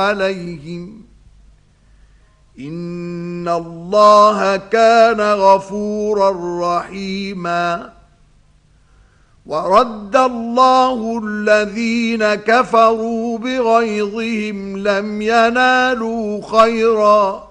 عليهم إن الله كان غفورا رحيما ورد الله الذين كفروا بغيظهم لم ينالوا خيرا